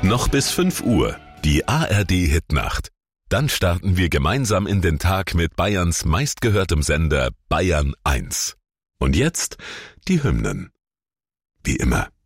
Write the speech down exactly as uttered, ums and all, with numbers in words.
Noch bis fünf Uhr, die A R D-Hitnacht. Dann starten wir gemeinsam in den Tag mit Bayerns meistgehörtem Sender Bayern eins. Und jetzt die Hymnen. Wie immer.